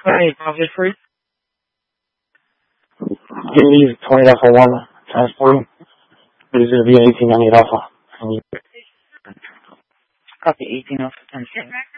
Hey, coffee free? Give me $20 for one transport. But it's going to be an $18.98 offer. Copy 18 off.